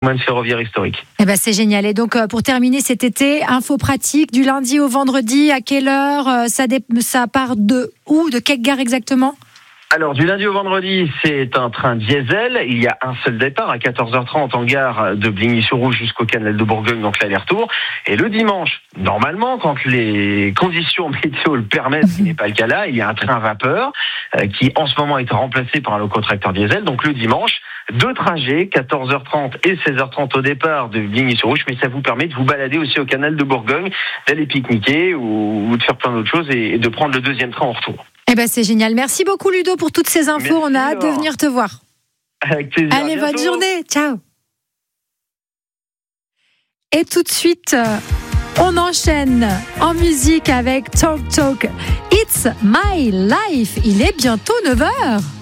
patrimoine ferroviaire historique. Eh ben, c'est génial. Et donc, pour terminer cet été, info pratique du lundi au vendredi, à quelle heure ça part de où, de quelle gare exactement ? Alors, du lundi au vendredi, c'est un train diesel. Il y a un seul départ à 14h30 en gare de Bligny-sur-Rouge jusqu'au canal de Bourgogne, donc l'aller-retour. Et le dimanche, normalement, quand les conditions météo le permettent, ce qui n'est pas le cas là, il y a un train vapeur qui, en ce moment, est remplacé par un locotracteur diesel. Donc, le dimanche, 2 trajets, 14h30 et 16h30 au départ de Bligny-sur-Rouge, mais ça vous permet de vous balader aussi au canal de Bourgogne, d'aller pique-niquer ou de faire plein d'autres choses et de prendre le deuxième train en retour. Eh ben, c'est génial. Merci beaucoup, Ludo, pour toutes ces infos. Merci, on a hâte de venir te voir. Avec plaisir. Allez, bonne journée. Ciao. Et tout de suite, on enchaîne en musique avec Talk Talk. It's My Life. Il est bientôt 9h.